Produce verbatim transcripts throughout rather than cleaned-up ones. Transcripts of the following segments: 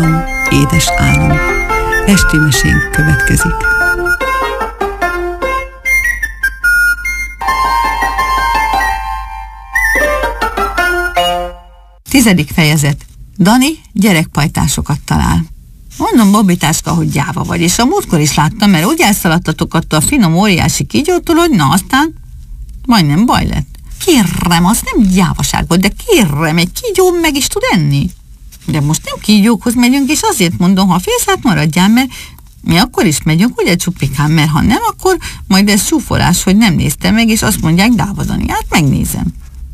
Édes álom. Esti mesénk következik. Tizedik fejezet. Dani gyerekpajtásokat talál. Mondom, Bobitáska, hogy gyáva vagy, és a múltkor is láttam, mert úgy elszaladtatok attól a finom óriási kígyótól, hogy na aztán majdnem baj lett. Kérem, az nem gyávaság volt, de kérem, egy kígyó meg is tud enni. De most nem kígyókhoz megyünk, és azért mondom, ha félsz, hát maradjál, mert mi akkor is megyünk, ugye Csupikám, mert ha nem, akkor majd ez súfolás, hogy nem nézte meg, és azt mondják, Dáva Dani, hát megnézem.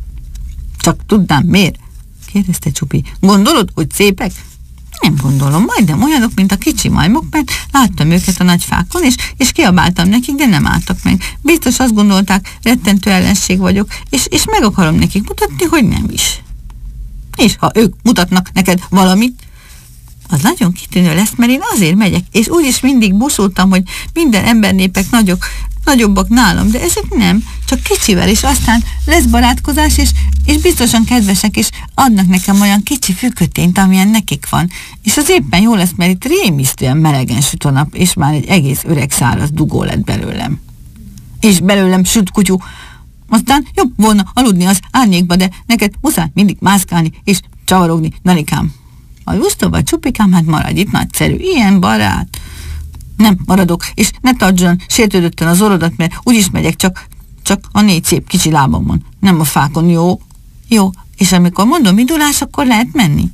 Csak tudnám, miért? Kérdezte Csupi. Gondolod, hogy szépek? Nem gondolom, majdnem olyanok, mint a kicsi majmok, mert láttam őket a nagy fákon, és, és kiabáltam nekik, de nem álltak meg. Biztos azt gondolták, rettentő ellenség vagyok, és, és meg akarom nekik mutatni, hogy nem is. És ha ők mutatnak neked valamit, az nagyon kitűnő lesz, mert én azért megyek, és úgyis mindig buszultam, hogy minden embernépek nagyok, nagyobbak nálam, de ezek nem, csak kicsivel, és aztán lesz barátkozás, és, és biztosan kedvesek, és adnak nekem olyan kicsi fűkötényt, amilyen nekik van. És az éppen jó lesz, mert itt rémisztően melegen süt a nap, és már egy egész öreg száraz dugó lett belőlem. És belőlem süt kutyú. Aztán jobb volna aludni az árnyékba, de neked muszáj mindig mászkálni, és csavarogni, Danikám. Ha lusta vagy, Csupikám, hát maradj itt, nagyszerű, ilyen barát. Nem, maradok, és ne tartson sértődötten az orrodat, mert úgyis megyek, csak, csak a négy szép kicsi lábamon, nem a fákon, jó? Jó, és amikor mondom indulás, akkor lehet menni.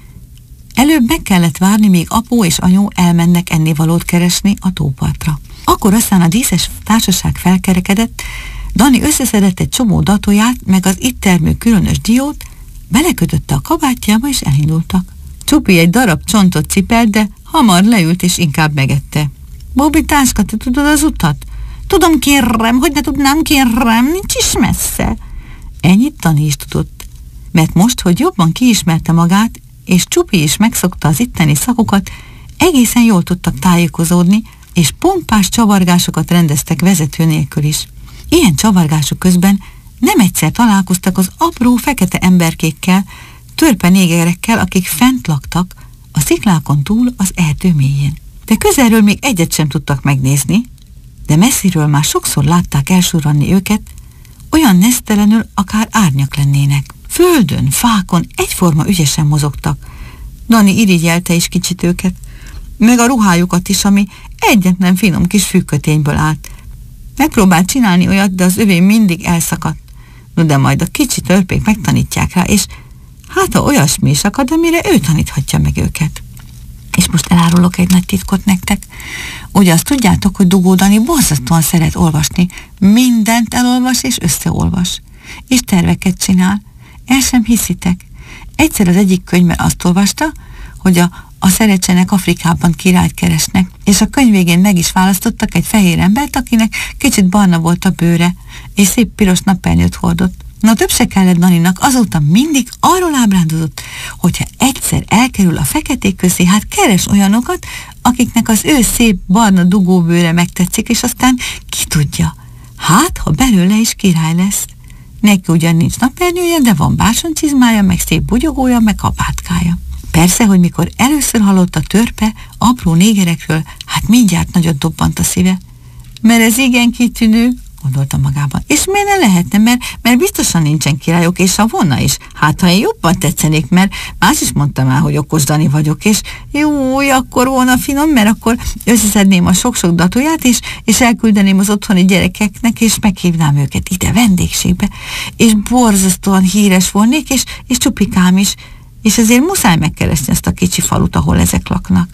Előbb meg kellett várni, míg apu és anyu elmennek ennivalót keresni a tópartra. Akkor aztán a díszes társaság felkerekedett, Dani összeszedett egy csomó datóját, meg az itt termő különös diót, belekötötte a kabátjába, és elindultak. Csupi egy darab csontot cipelt, de hamar leült, és inkább megette. Bobitáska, te tudod az utat? Tudom, kérem, hogy ne tudnám, kérem, nincs is messze. Ennyit Dani is tudott, mert most, hogy jobban kiismerte magát, és Csupi is megszokta az itteni szakokat, egészen jól tudtak tájékozódni, és pompás csavargásokat rendeztek vezető nélkül is. Ilyen csavargások közben nem egyszer találkoztak az apró fekete emberkékkel, törpenégerekkel, akik fent laktak a sziklákon túl az erdő mélyén. De közelről még egyet sem tudtak megnézni, de messziről már sokszor látták elsurranni őket, olyan nesztelenül akár árnyak lennének. Földön, fákon egyforma ügyesen mozogtak. Dani irigyelte is kicsit őket, meg a ruhájukat is, ami egyetlen finom kis fűkötényből állt. Megpróbált csinálni olyat, de az övé mindig elszakadt. No, de majd a kicsi törpék megtanítják rá, és hát ha olyasmi is akad, amire ő taníthatja meg őket. És most elárulok egy nagy titkot nektek. Ugye azt tudjátok, hogy Dugó Dani borzasztóan szeret olvasni. Mindent elolvas és összeolvas. És terveket csinál. El sem hiszitek. Egyszer az egyik könyvben azt olvasta, hogy a, a szerecsenek Afrikában királyt keresnek, és a könyv végén meg is választottak egy fehér embert, akinek kicsit barna volt a bőre, és szép piros napernyőt hordott. Na, több se kellett Daninak, azóta mindig arról ábrándozott, hogyha egyszer elkerül a feketék közé, hát keres olyanokat, akiknek az ő szép barna dugóbőre megtetszik, és aztán ki tudja, hát ha belőle is király lesz. Neki ugyan nincs napernyője, de van bársonycsizmája, meg szép bugyogója, meg kabátkája. Persze, hogy mikor először hallott a törpe apró négerekről, hát mindjárt nagyot dobbant a szíve. Mert ez igen kitűnő, gondolta magában. És miért ne lehetne, mert, mert biztosan nincsen királyok, és ha volna is. Hát, ha én jobban tetszenék, mert más is mondta már, hogy okos Dani vagyok, és jó, akkor volna finom, mert akkor összeszedném a sok-sok datóját, és, és elküldeném az otthoni gyerekeknek, és meghívnám őket ide vendégségbe, és borzasztóan híres volnék, és, és Csupikám is, és ezért muszáj megkeresni ezt a kicsi falut, ahol ezek laknak.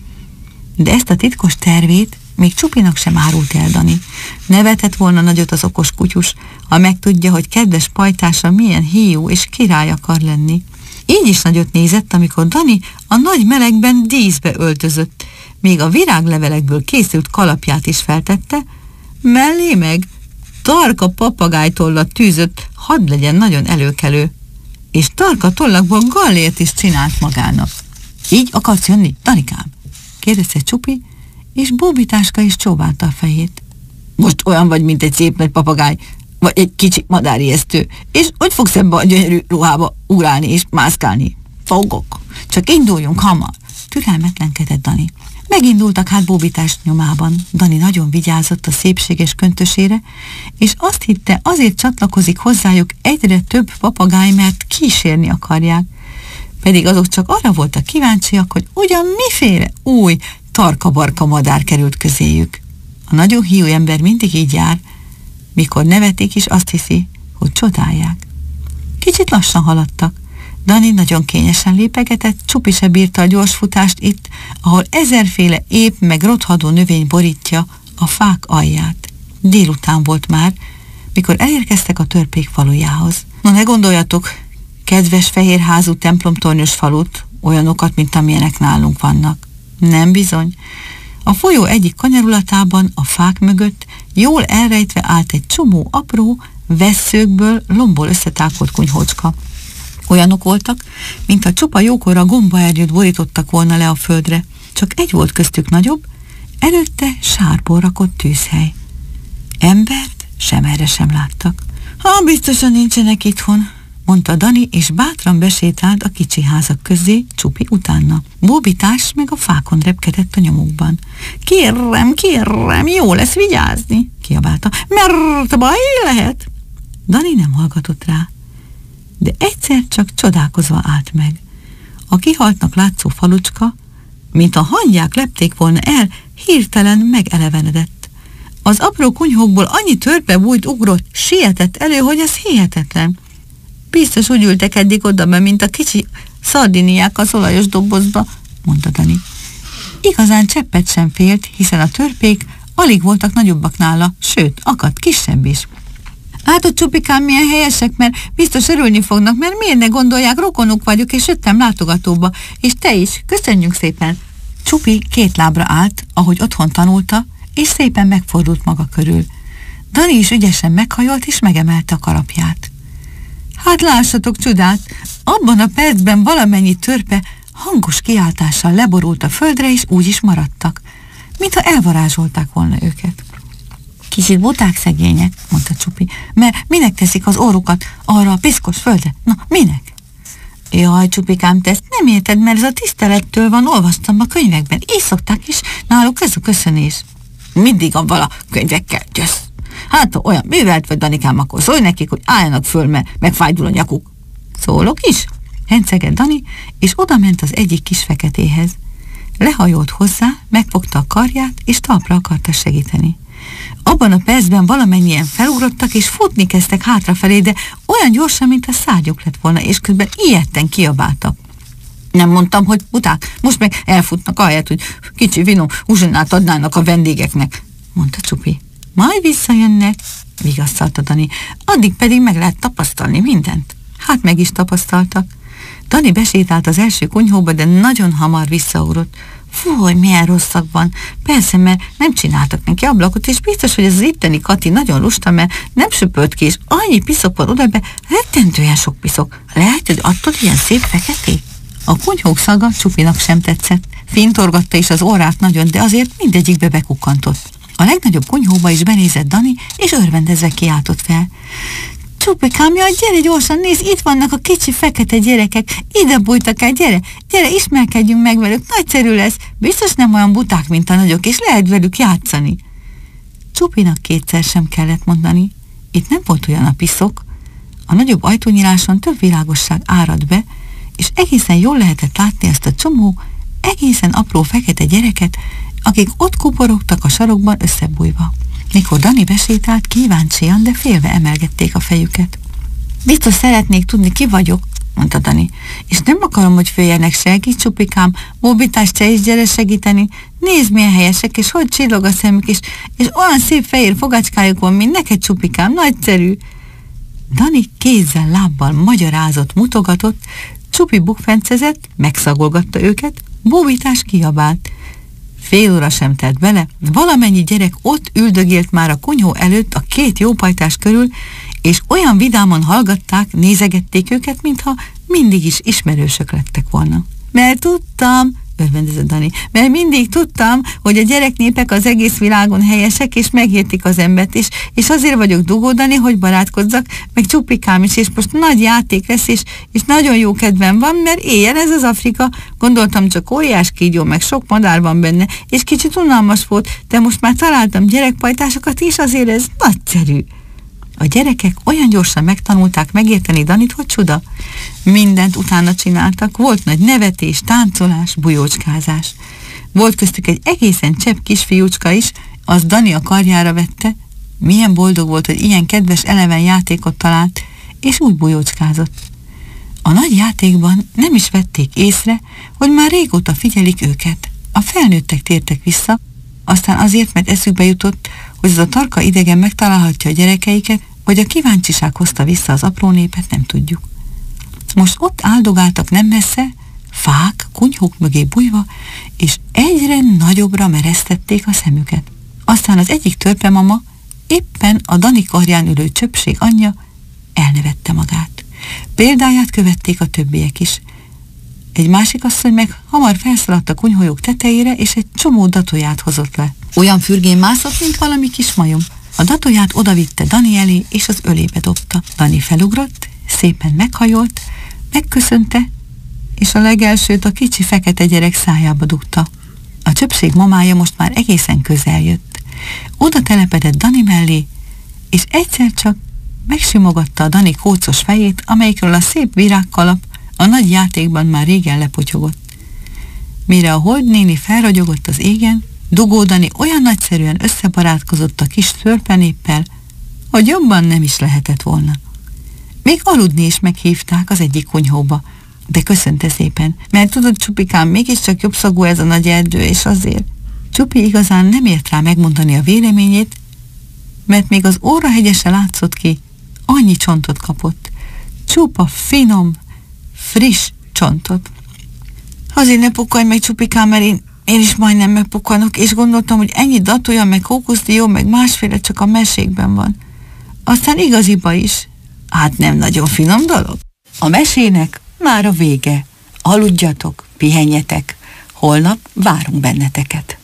De ezt a titkos tervét még Csupinak sem árult el Dani. Nevetett volna nagyot az okos kutyus, ha megtudja, hogy kedves pajtása milyen híjú és király akar lenni. Így is nagyot nézett, amikor Dani a nagy melegben díszbe öltözött, még a viráglevelekből készült kalapját is feltette, mellé meg tarka papagájtollat tűzött, hadd legyen nagyon előkelő, és tarka tollakból gallért is csinált magának. Így akarsz jönni, Danikám? Kérdezte Csupi, és Bobitáska is csóválta a fejét. Most olyan vagy, mint egy szép nagy papagáj, vagy egy kicsi madárijesztő, és hogy fogsz ebbe a gyönyörű ruhába ugrálni és mászkálni? Fogok, csak induljunk hamar. türelmetlenkedett Dani. Megindultak hát Bóbitás nyomában. Dani nagyon vigyázott a szépséges köntösére, és azt hitte, azért csatlakozik hozzájuk egyre több papagáj, mert kísérni akarják. Pedig azok csak arra voltak kíváncsiak, hogy ugyan miféle új tarka-barka madár került közéjük. A nagyon hiú ember mindig így jár, mikor nevetik is, azt hiszi, hogy csodálják. Kicsit lassan haladtak. Dani nagyon kényesen lépegetett, Csupi se bírta a gyors futást itt, ahol ezerféle ép meg rothadó növény borítja a fák alját. Délután volt már, mikor elérkeztek a törpék falujához. No, ne gondoljatok, kedves fehérházú templomtornyos falut, olyanokat, mint amilyenek nálunk vannak. Nem bizony. A folyó egyik kanyarulatában, a fák mögött jól elrejtve állt egy csomó apró, vesszőkből, lombból összetákolt kunyhócska. Olyanok voltak, mintha csupa jókora gombaernyőt borítottak volna le a földre. Csak egy volt köztük nagyobb, előtte sárból rakott tűzhely. Embert sem erre sem láttak. Ha, biztosan nincsenek itthon, mondta Dani, és bátran besétált a kicsi házak közé, Csupi utána. Bóbitás meg a fákon repkedett a nyomukban. Kérem, kérem, jó lesz vigyázni, kiabálta, mert baj lehet. Dani nem hallgatott rá, de egyszer csak csodálkozva állt meg. A kihaltnak látszó falucska, mint a hangyák lepték volna el, hirtelen megelevenedett. Az apró kunyhókból annyi törpe bújt, ugrott, sietett elő, hogy ez hihetetlen. Biztos úgy ültek eddig oda be, mint a kicsi szardiniák az olajos dobozba, mondta Dani. Igazán cseppet sem félt, hiszen a törpék alig voltak nagyobbak nála, sőt, akadt kisebb is. Látod, Csupikám, milyen helyesek, mert biztos örülni fognak, mert miért ne gondolják, rokonuk vagyok, és jöttem látogatóba, és te is, köszönjük szépen. Csupi két lábra állt, ahogy otthon tanulta, és szépen megfordult maga körül. Dani is ügyesen meghajolt, és megemelte a kalapját. Hát lássatok csodát, abban a percben valamennyi törpe hangos kiáltással leborult a földre, és úgy is maradtak, mintha elvarázsolták volna őket. Kicsit buták szegények, mondta Csupi, mert minek teszik az orrukat arra a piszkos földre? Na, minek? Jaj, Csupikám, te ezt nem érted, mert ez a tisztelettől van, olvastam a könyvekben, így szokták is, náluk ez a köszönés. Mindig a vala könyvekkel, gyösz. Hát, ha olyan művelt vagy, Danikám, akkor szólj nekik, hogy álljanak föl, mert megfájdul a nyakuk. Szólok is? Hencegett Dani, és oda ment az egyik kis feketéhez. Lehajolt hozzá, megfogta a karját, és talpra akarta segíteni. Abban a percben valamennyien felugrottak, és futni kezdtek hátrafelé, de olyan gyorsan, mint a szárnyuk lett volna, és közben ijedten kiabáltak. Nem mondtam, hogy buták, most meg elfutnak ahelyett, hogy kicsi finom uzsonnát adnának a vendégeknek, mondta Csupi. Majd visszajönnek, vigasztalta Dani, addig pedig meg lehet tapasztalni mindent. Hát meg is tapasztaltak. Dani besétált az első kunyhóba, de nagyon hamar visszaugrott. Fú, hogy milyen rosszak van. Persze, mert nem csináltak neki ablakot, és biztos, hogy ez az itteni Kati nagyon lusta, mert nem söpölt ki, és annyi piszok van odabe, rettentően sok piszok. Lehet, hogy attól ilyen szép feketék? A kunyhók szaga Csupinak sem tetszett. Fintorgatta is az orrát nagyon, de azért mindegyikbe bekukkantott. A legnagyobb kunyhóba is benézett Dani, és örvendezve kiáltott fel. Csupikám, jaj, gyere gyorsan, nézd, itt vannak a kicsi fekete gyerekek, ide bújtak el, gyere, gyere, ismerkedjünk meg velük, nagyszerű lesz, biztos nem olyan buták, mint a nagyok, és lehet velük játszani. Csupinak kétszer sem kellett mondani, itt nem volt olyan a piszok, a nagyobb ajtónyíláson több világosság árad be, és egészen jól lehetett látni ezt a csomó, egészen apró fekete gyereket, akik ott kuporogtak a sarokban összebújva. Mikor Dani besétált, kíváncsian, de félve emelgették a fejüket. Biztos szeretnék tudni, ki vagyok, mondta Dani, és nem akarom, hogy följenek, segíts, Csupikám, Bóbitás, te is gyere segíteni, nézd, milyen helyesek, és hogy csillog a szemük, és, és olyan szép fehér fogácskájuk van, mint neked, Csupikám, nagyszerű. Dani kézzel, lábbal magyarázott, mutogatott, Csupi bukfencezett, megszagolgatta őket, Bóbitás kiabált. Fél óra sem telt bele, valamennyi gyerek ott üldögélt már a kunyhó előtt a két jópajtás körül, és olyan vidáman hallgatták, nézegették őket, mintha mindig is ismerősök lettek volna. Mert tudtam, örvendezett Dani, mert mindig tudtam, hogy a gyereknépek az egész világon helyesek, és megértik az embert is, és azért vagyok Dugó Dani, hogy barátkozzak, meg Csupikám is, és most nagy játék lesz, és, és nagyon jó kedvem van, mert éjjel ez az Afrika, gondoltam, csak óriás kígyó, meg sok madár van benne, és kicsit unalmas volt, de most már találtam gyerekpajtásokat is, azért ez nagyszerű. A gyerekek olyan gyorsan megtanulták megérteni Danit, hogy csuda. Mindent utána csináltak, volt nagy nevetés, táncolás, bujócskázás. Volt köztük egy egészen csepp kisfiúcska is, az Dani a karjára vette, milyen boldog volt, hogy ilyen kedves eleven játékot talált, és úgy bujócskázott. A nagy játékban nem is vették észre, hogy már régóta figyelik őket. A felnőttek tértek vissza, aztán azért, mert eszükbe jutott, hogy ez a tarka idegen megtalálhatja a gyerekeiket, vagy a kíváncsiság hozta vissza az apró népet, nem tudjuk. Most ott áldogáltak nem messze, fák, kunyhók mögé bújva, és egyre nagyobbra meresztették a szemüket. Aztán az egyik törpemama, éppen a Dani karján ülő csöpség anyja elnevette magát. Példáját követték a többiek is. Egy másik asszony meg hamar felszaladt a kunyhójuk tetejére, és egy csomó datóját hozott le. Olyan fürgén mászott, mint valami kis majom. A datóját odavitte Dani elé, és az ölébe dobta. Dani felugrott, szépen meghajolt, megköszönte, és a legelsőt a kicsi fekete gyerek szájába dugta. A csöpség mamája most már egészen közel jött. Oda telepedett Dani mellé, és egyszer csak megsimogatta a Dani kócos fejét, amelyikről a szép virágkalap a nagy játékban már régen lepotyogott. Mire a Hold néni felragyogott az égen, Dugó Dani olyan nagyszerűen összebarátkozott a kis törpenéppel, hogy jobban nem is lehetett volna. Még aludni is meghívták az egyik kunyhóba, de köszönte szépen, mert tudod, Csupikám, mégiscsak jobb szagú ez a nagy erdő, és azért. Csupi igazán nem ért rá megmondani a véleményét, mert még az órahegye se látszott ki, annyi csontot kapott. Csupa, finom, friss csontot. Azért ne pukkanj meg, Csupikám, mert én, én is majdnem megpukkanok, és gondoltam, hogy ennyi datója, meg hókuszdió, meg másféle csak a mesékben van. Aztán igaziba is. Hát nem nagyon finom dolog. A mesének már a vége. Aludjatok, pihenjetek. Holnap várunk benneteket.